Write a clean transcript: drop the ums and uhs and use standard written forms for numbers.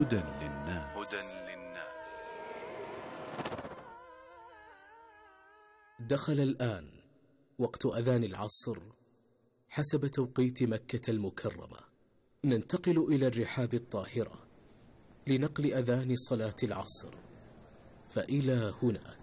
هدى للناس. دخل الآن وقت أذان العصر حسب توقيت مكة المكرمة. ننتقل إلى الرحاب الطاهرة لنقل أذان صلاة العصر، فإلى هناك.